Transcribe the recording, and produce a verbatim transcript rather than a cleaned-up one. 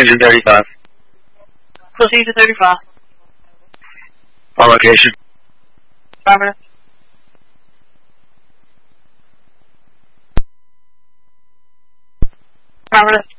engine thirty-five. Proceed to thirty-five. On location. Five minutes. Five minutes.